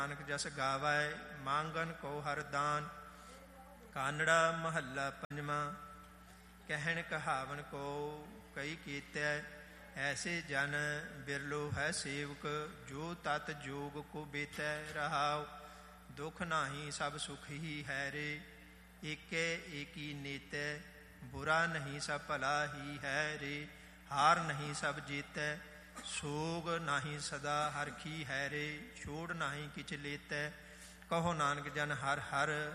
ਨਾਨਕ ਜਸ ਗਾਵੈ ਮੰਗਨ ਕੋ ਹਰ ਦਾਨ। ਕਾਨੜਾ ਮਹੱਲਾ ਪੰਜਵਾਂ। ਕਹਿਣ ਕਹਾਵਨ ਕੋ ਕਈ ਕੀਤੈ, ਐਸੇ ਜਨ ਬਿਰਲੋ ਹੈ ਸੇਵਕ। ਜੋ ਤਤ ਜੋਗ ਕੋ ਬੀਤੈ ਰਹਾਉ, ਦੁਖ ਨਾਹੀ ਸਭ ਸੁਖ ਹੀ ਹੈ ਰੇ। ਏਕੈ ਏਕੀ ਨੀਤੈ, ਬੁਰਾ ਨਹੀਂ ਸਭ ਭਲਾ ਹੀ ਹੈ ਰੇ। ਹਾਰ ਨਹੀਂ ਸਭ ਜੀਤੈ, ਸੋਗ ਨਾਹੀ ਸਦਾ ਹਰਖੀ ਹੈ ਰੇ। ਛੋੜ ਨਾਹੀ ਕਿਛ ਲੇਤੈ, ਕਹੋ ਨਾਨਕ ਜਨ ਹਰ ਹਰ।